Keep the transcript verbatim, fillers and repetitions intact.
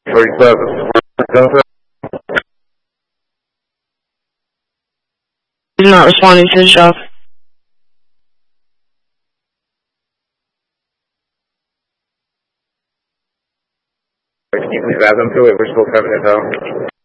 forty-seven. He's not responding to his job. Can you please add them to it? We're still having it out.